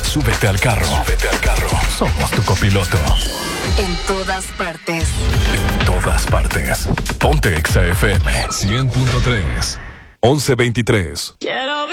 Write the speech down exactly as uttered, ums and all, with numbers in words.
Súbete al carro. Súbete al carro. Somos tu copiloto. En todas partes. En todas partes. Ponte Exa F M cien punto tres. once veintitrés. Quiero